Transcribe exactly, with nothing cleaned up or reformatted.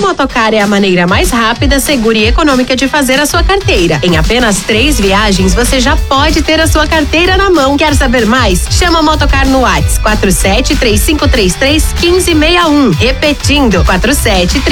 Motocar é a maneira mais rápida, segura e econômica de fazer a sua carteira. Em apenas três viagens, você já pode ter a sua carteira na mão. Quer saber mais? Chama a Motocar no WhatsApp quatro sete três cinco três três um cinco seis um. Repetindo, quatro sete três